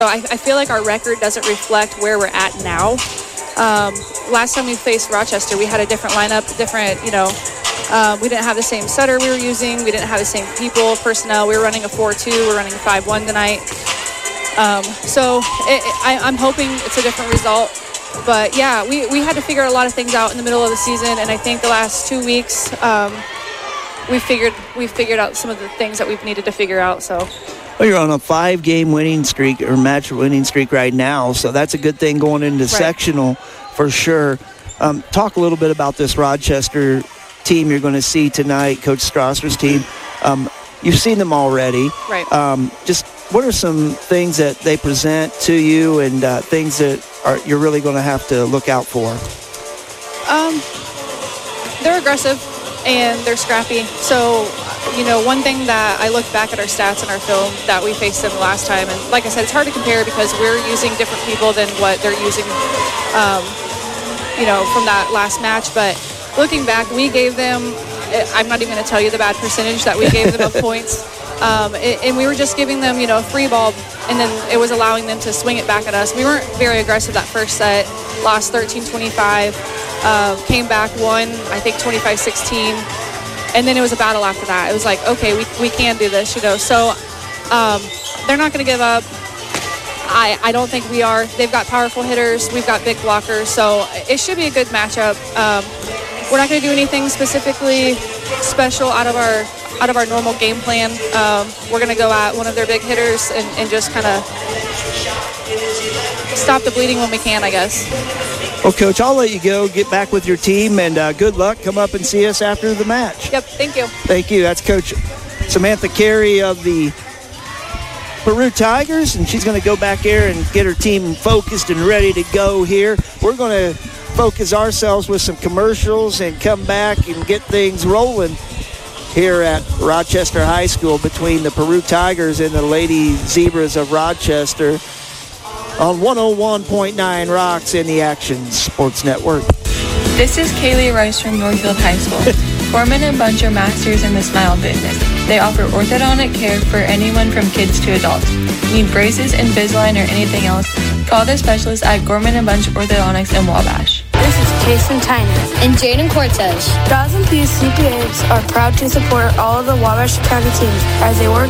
So I feel like our record doesn't reflect where we're at now. Last time we faced Rochester, we had a different lineup, we didn't have the same setter we were using. We didn't have the same personnel. We were running a 4-2. We're running a 5-1 tonight. I'm hoping it's a different result. But, yeah, we had to figure a lot of things out in the middle of the season, and I think the last 2 weeks we figured out some of the things that we've needed to figure out. So. Well, you're on a 5-game winning streak or match winning streak right now, so that's a good thing going into sectional for sure. Talk a little bit about this Rochester team you're going to see tonight, Coach Strasser's team. You've seen them already. Right. Just what are some things that they present to you and things that you're really going to have to look out for? They're aggressive and they're scrappy. So, one thing that I look back at our stats in our film that we faced them last time, and like I said, it's hard to compare because we're using different people than what they're using, from that last match. But looking back, we gave them, I'm not even going to tell you the bad percentage that we gave them of points. And we were just giving them, a free ball, and then it was allowing them to swing it back at us. We weren't very aggressive that first set, lost 13-25, came back, won, I think, 25-16. And then it was a battle after that. It was like, okay, we can do this, So they're not going to give up. I don't think we are. They've got powerful hitters. We've got big blockers. So it should be a good matchup. We're not going to do anything specifically special out of our normal game plan. We're going to go at one of their big hitters and just kind of stop the bleeding when we can, I guess. Well, Coach, I'll let you go. Get back with your team, and good luck. Come up and see us after the match. Yep, thank you. Thank you. That's Coach Samantha Carey of the Peru Tigers, and she's going to go back there and get her team focused and ready to go here. We're going to focus ourselves with some commercials and come back and get things rolling here at Rochester High School between the Peru Tigers and the Lady Zebras of Rochester on 101.9 Rocks in the Action Sports Network. This is Kaylee Rice from Northfield High School. Gorman and Bunch are masters in the smile business. They offer orthodontic care for anyone from kids to adults. Need braces, Invisalign, or anything else? Call their specialists at Gorman and Bunch Orthodontics in Wabash. This is Jason Tynan and Jaden Cortez. Dawson Pease CPAs are proud to support all of the Wabash County teams as they work